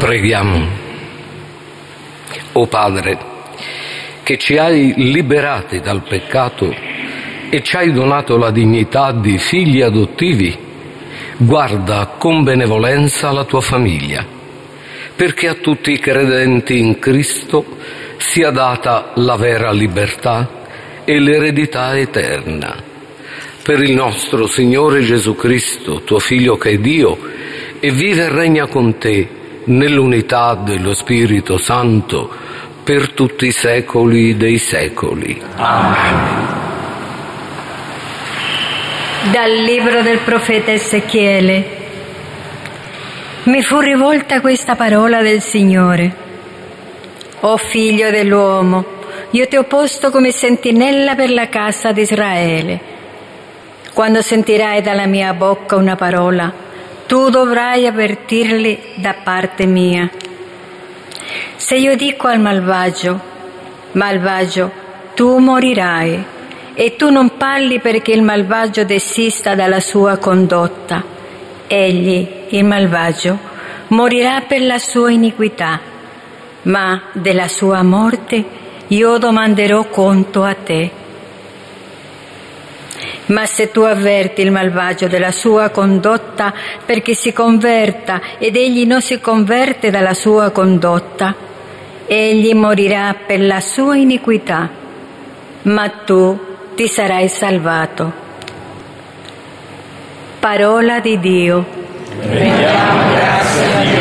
Preghiamo. O Padre, che ci hai liberati dal peccato e ci hai donato la dignità di figli adottivi, guarda con benevolenza la tua famiglia, perché a tutti i credenti in Cristo sia data la vera libertà e l'eredità eterna. Per il nostro Signore Gesù Cristo, tuo Figlio che è Dio, e vive e regna con te nell'unità dello Spirito Santo per tutti i secoli dei secoli. Amen. Dal libro del profeta Ezechiele. Mi fu rivolta questa parola del Signore. O figlio dell'uomo, io ti ho posto come sentinella per la casa di Israele. Quando sentirai dalla mia bocca una parola, tu dovrai avvertirli da parte mia. Se io dico al malvagio, malvagio, tu morirai, e tu non parli perché il malvagio desista dalla sua condotta. Egli, il malvagio, morirà per la sua iniquità, ma della sua morte io domanderò conto a te. Ma se tu avverti il malvagio della sua condotta perché si converta ed egli non si converte dalla sua condotta, egli morirà per la sua iniquità, ma tu ti sarai salvato. Parola di Dio. Rendiamo grazie a Dio.